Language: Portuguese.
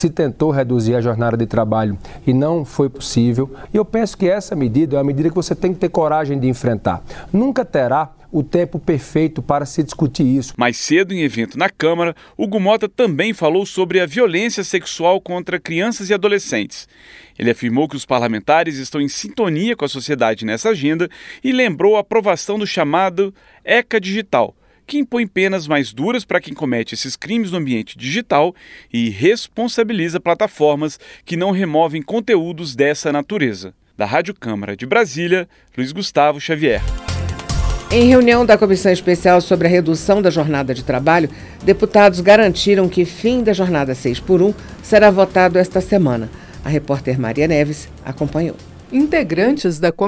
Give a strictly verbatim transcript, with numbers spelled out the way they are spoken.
Se tentou reduzir a jornada de trabalho e não foi possível. E eu penso que essa medida é uma medida que você tem que ter coragem de enfrentar. Nunca terá o tempo perfeito para se discutir isso. Mais cedo, em evento na Câmara, Hugo Mota também falou sobre a violência sexual contra crianças e adolescentes. Ele afirmou que os parlamentares estão em sintonia com a sociedade nessa agenda e lembrou a aprovação do chamado ECA Digital, que impõe penas mais duras para quem comete esses crimes no ambiente digital e responsabiliza plataformas que não removem conteúdos dessa natureza. Da Rádio Câmara de Brasília, Luiz Gustavo Xavier. Em reunião da Comissão Especial sobre a Redução da Jornada de Trabalho, deputados garantiram que fim da jornada seis por um será votado esta semana. A repórter Maria Neves acompanhou. Integrantes da